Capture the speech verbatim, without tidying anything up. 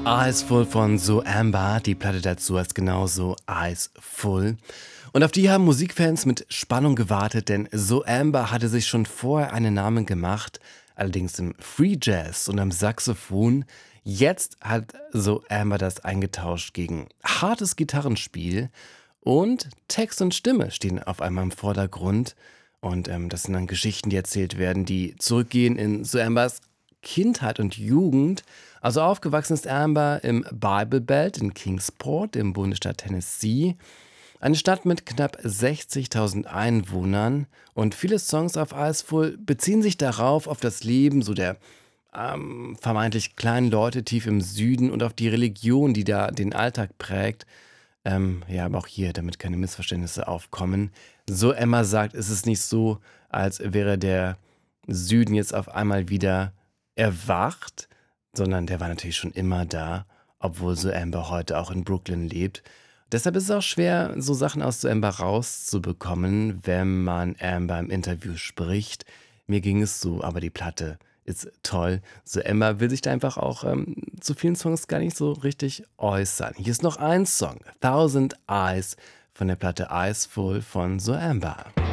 Eyes Full von So Amber, die Platte dazu heißt genauso Eyes Full. Und auf die haben Musikfans mit Spannung gewartet, denn So Amber hatte sich schon vorher einen Namen gemacht, allerdings im Free Jazz und am Saxophon. Jetzt hat So Amber das eingetauscht gegen hartes Gitarrenspiel und Text und Stimme stehen auf einmal im Vordergrund. Und ähm, das sind dann Geschichten, die erzählt werden, die zurückgehen in So Ambers Kindheit und Jugend. Also aufgewachsen ist Amber im Bible Belt in Kingsport im Bundesstaat Tennessee. Eine Stadt mit knapp sechzigtausend Einwohnern. Und viele Songs auf Eyes Full beziehen sich darauf, auf das Leben so der ähm, vermeintlich kleinen Leute tief im Süden und auf die Religion, die da den Alltag prägt. Ähm, ja, aber auch hier, damit keine Missverständnisse aufkommen. So Emma sagt, ist es nicht so, als wäre der Süden jetzt auf einmal wieder erwacht, sondern der war natürlich schon immer da, obwohl So Amber heute auch in Brooklyn lebt. Deshalb ist es auch schwer, so Sachen aus So Amber rauszubekommen, wenn man Amber im Interview spricht. Mir ging es so, aber die Platte ist toll. So Amber will sich da einfach auch ähm, zu vielen Songs gar nicht so richtig äußern. Hier ist noch ein Song, Thousand Eyes von der Platte Eyes Full von So Amber.